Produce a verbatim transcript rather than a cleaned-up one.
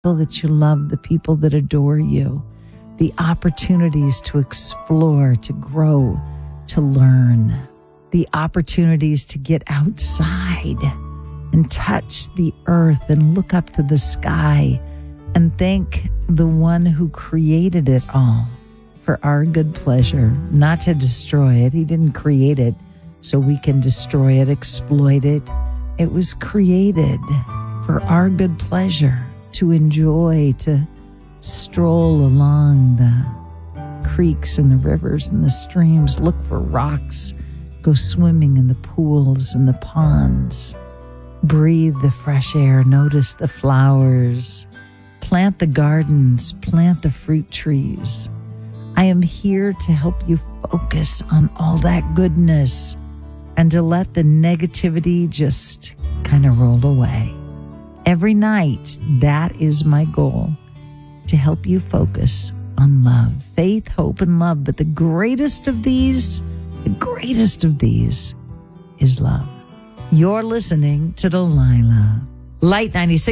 people that you love, the people that adore you, the opportunities to explore, to grow, to learn, the opportunities to get outside and touch the earth and look up to the sky and thank the one who created it all for our good pleasure, not to destroy it. He didn't create it so we can destroy it, exploit it. It was created for our good pleasure, to enjoy, to stroll along the creeks and the rivers and the streams, look for rocks, go swimming in the pools and the ponds, breathe the fresh air, notice the flowers, plant the gardens, plant the fruit trees. I am here to help you focus on all that goodness and to let the negativity just kind of roll away. Every night, that is my goal, to help you focus on love, faith, hope, and love. But the greatest of these, the greatest of these is love. You're listening to Delilah. Light ninety-six.